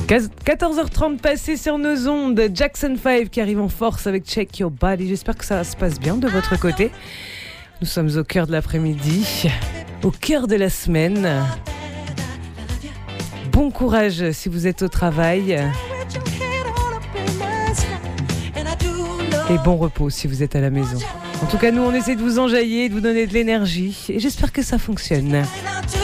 14h30 passé sur nos ondes, Jackson 5 qui arrive en force avec Check Your Body. J'espère que ça se passe bien de votre côté. Nous sommes au cœur de l'après-midi, au cœur de la semaine. Bon courage si vous êtes au travail. Et bon repos si vous êtes à la maison. En tout cas, nous, on essaie de vous enjailler, de vous donner de l'énergie. Et j'espère que ça fonctionne.